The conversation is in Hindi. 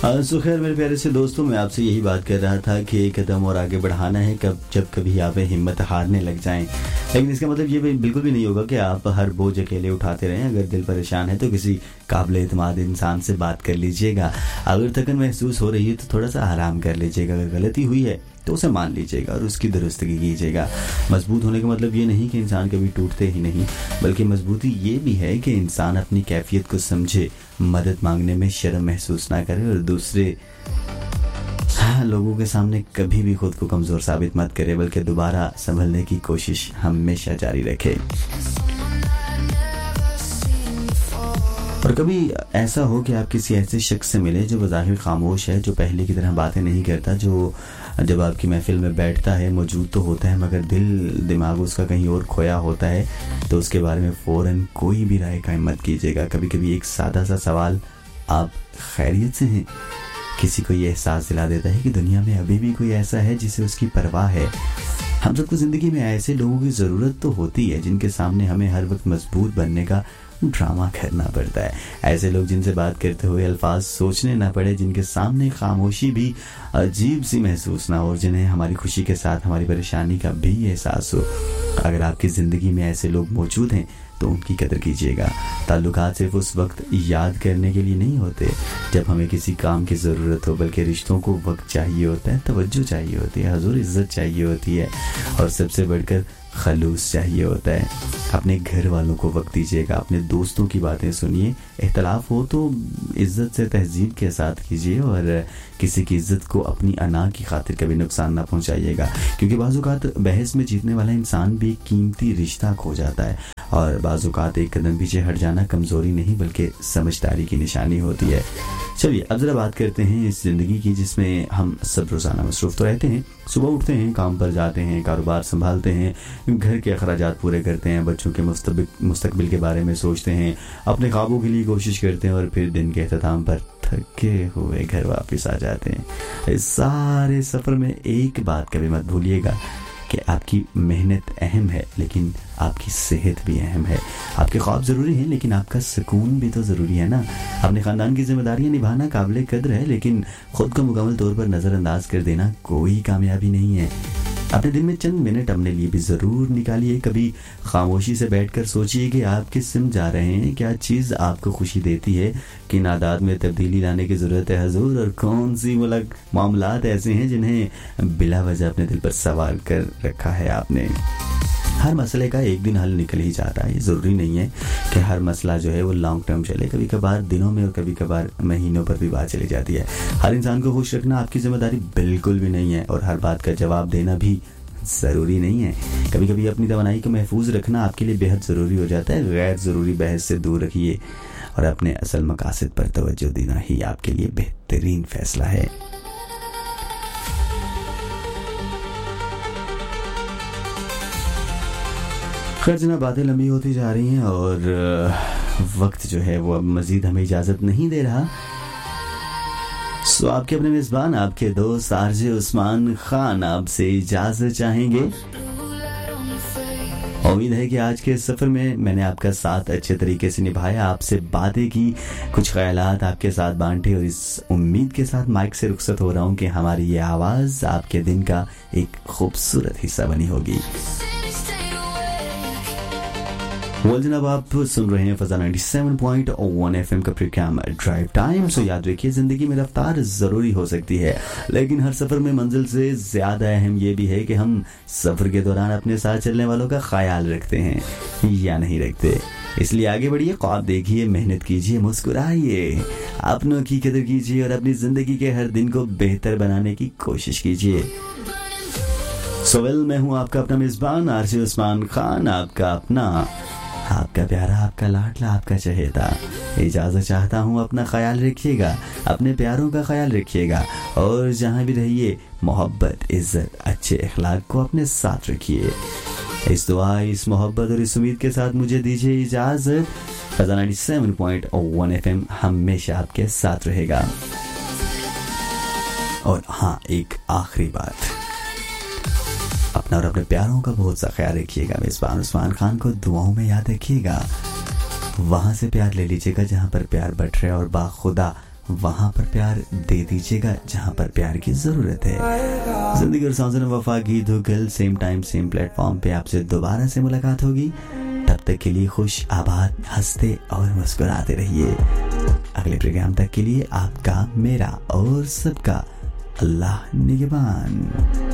खैर मेरे प्यारे से दोस्तों, मैं आपसे यही बात कर रहा था कि एक कदम और आगे बढ़ाना है जब कभी आप हिम्मत हारने लग जाएं। लेकिन इसका मतलब ये बिल्कुल भी नहीं होगा कि आप हर बोझ अकेले उठाते रहें। अगर दिल परेशान है तो किसी काबिल एतमाद इंसान से बात कर लीजिएगा। अगर थकन महसूस हो रही है तो थोड़ा सा आराम कर लीजिएगा। अगर गलती हुई है तो उसे मान लीजिएगा और उसकी दुरुस्तगी कीजिएगा। मजबूत होने का मतलब ये नहीं कि इंसान कभी टूटते ही नहीं, बल्कि मजबूती ये भी है कि इंसान अपनी कैफियत को समझे, मदद मांगने में शर्म महसूस ना करे और दूसरे लोगों के सामने कभी भी खुद को कमज़ोर साबित मत करे, बल्कि दोबारा संभलने की कोशिश हमेशा जारी रखे। और कभी ऐसा हो कि आप किसी ऐसे शख्स से मिले जो बज़ाहिर खामोश है, जो पहले की तरह बातें नहीं करता, जो जब आपकी महफिल में बैठता है मौजूद तो होता है मगर दिमाग उसका कहीं और खोया होता है, तो उसके बारे में फ़ौरन कोई भी राय कायम मत कीजिएगा। कभी कभी एक सादा सा सवाल, आप खैरियत से हैं, किसी को ये एहसास दिला देता है कि दुनिया में अभी भी कोई ऐसा है जिसे उसकी परवाह है। हम सबको ज़िंदगी में ऐसे लोगों की ज़रूरत तो होती है जिनके सामने हमें हर वक्त मजबूत बनने का ड्रामा करना पड़ता है। ऐसे लोग जिनसे बात करते हुए अल्फाज सोचने ना पड़े, जिनके सामने खामोशी भी अजीब सी महसूस ना हो और जिन्हें हमारी खुशी के साथ हमारी परेशानी का भी एहसास हो। अगर आपकी ज़िंदगी में ऐसे लोग मौजूद हैं तो उनकी कदर कीजिएगा। ताल्लुकात सिर्फ उस वक्त याद करने के लिए नहीं होते जब हमें किसी काम की ज़रूरत हो, बल्कि रिश्तों को वक्त चाहिए होता है, तवज्जो चाहिए होती है, हुजूर इज़्ज़त चाहिए होती है और सबसे बढ़कर खलूस चाहिए होता है। अपने घर वालों को वक्त दीजिएगा, अपने दोस्तों की बातें सुनिए। इख्तलाफ हो तो इज़्ज़त से तहजीब के साथ कीजिए और किसी की इज़्ज़त को अपनी अना की खातिर कभी नुकसान ना पहुंचाइएगा, क्योंकि बाज़ औक़ात बहस में जीतने वाला इंसान भी कीमती रिश्ता खो जाता है और बाज़ औक़ात एक कदम पीछे हट जाना कमज़ोरी नहीं बल्कि समझदारी की निशानी होती है। चलिए अब ज़रा बात करते हैं इस ज़िंदगी की जिसमें हम सब रोज़ाना मसरूफ़ तो रहते हैं। सुबह उठते हैं, काम पर जाते हैं, कारोबार संभालते हैं, घर के अखराजात पूरे करते हैं, बच्चों के मुस्तकबिल के बारे में सोचते हैं, अपने ख्वाबों के लिए कोशिश करते हैं और फिर दिन के अख्ताम पर थके हुए घर वापस आ जाते हैं। इस सारे सफ़र में एक बात कभी मत भूलिएगा कि आपकी मेहनत अहम है लेकिन आपकी सेहत भी अहम है। आपके ख्वाब ज़रूरी हैं लेकिन आपका सुकून भी तो ज़रूरी है ना। अपने ख़ानदान की जिम्मेदारियां निभाना काबिल कद्र है, लेकिन ख़ुद को मुकम्मल तौर पर नज़रअंदाज कर देना कोई कामयाबी नहीं है। अपने दिन में चंद मिनट अपने लिए भी ज़रूर निकालिए। कभी खामोशी से बैठकर सोचिए कि आप किस सिम जा रहे हैं, क्या चीज़ आपको खुशी देती है, किन आदात में तब्दीली लाने की ज़रूरत है हजूर, और कौन सी मामलात ऐसे हैं जिन्हें बिला वजह अपने दिल पर सवार कर रखा है आपने। हर मसले का एक दिन हल निकल ही जाता है। ज़रूरी नहीं है कि हर मसला जो है वो लॉन्ग टर्म चले, कभी कभार दिनों में और कभी कभार महीनों पर भी बात चली जाती है। हर इंसान को खुश रखना आपकी जिम्मेदारी बिल्कुल भी नहीं है और हर बात का जवाब देना भी ज़रूरी नहीं है। कभी कभी अपनी तवानाई को महफूज रखना आपके लिए बेहद ज़रूरी हो जाता है। गैर ज़रूरी बहस से दूर रखिए और अपने असल मकासद पर तवज्जो देना ही आपके लिए बेहतरीन फैसला है। खैर जनाब, बातें लंबी होती जा रही हैं और वक्त जो है वो अब मज़ीद हमें इजाज़त नहीं दे रहा। सो आपके अपने मेज़बान, आपके दोस्त आरजे उस्मान खान आपसे इजाज़त चाहेंगे। उम्मीद है कि आज के सफ़र में मैंने आपका साथ अच्छे तरीके से निभाया, आपसे बातें की, कुछ ख्यालात आपके साथ बांटे और इस उम्मीद के साथ माइक से रुखसत हो रहा हूँ कि हमारी ये आवाज़ आपके दिन का एक खूबसूरत हिस्सा बनी होगी। जनाब, आप सुन रहे हैं फजा 97.1 FM का प्रोग्राम ड्राइव टाइम। सो याद रखिए, जिंदगी में रफ्तार जरूरी हो सकती है लेकिन हर सफर में मंजिल से ज्यादा अहम ये भी है कि हम सफर के दौरान अपने साथ चलने वालों का ख्याल रखते हैं या नहीं रखते। इसलिए आगे बढ़िए, ख्वाब देखिए, मेहनत कीजिए, मुस्कुराइए, अपनों की कदर कीजिए और अपनी जिंदगी के हर दिन को बेहतर बनाने की कोशिश कीजिए। मैं हूँ आपका अपना मेजबान आरजे उस्मान खान, आपका अपना, आपका प्यारा, आपका लाडला, आपका चहेता। इजाज़त चाहता हूँ, अपना ख्याल रखिएगा, अपने प्यारों का ख्याल रखिएगा और जहाँ भी रहिए मोहब्बत, इज़्ज़त, अच्छे अखलाक को अपने साथ रखिए। इस दुआ, इस मोहब्बत और इस उम्मीद के साथ मुझे दीजिए इजाज़त। फजा 97.1 FM हमेशा आपके साथ रहेगा। और हाँ, एक आखिरी बात, अपना और अपने प्यारों का बहुत सा ख्याल रखिएगा। मेज़बान उस्मान खान को दुआओं में याद रखिएगा। वहां से प्यार ले लीजिएगा जहां पर प्यार बट रहे और बाखुदा वहां पर प्यार दे दीजिएगा जहां पर प्यार की जरूरत है। जिंदगी और सांसों वफा गीत हो कल सेम टाइम सेम प्लेटफॉर्म पे आपसे दोबारा से मुलाकात होगी। तब तक के लिए खुश आबाद हंसते और मुस्कुराते रहिए। अगले प्रोग्राम तक के लिए आपका मेरा और सबका अल्लाह निगहबान।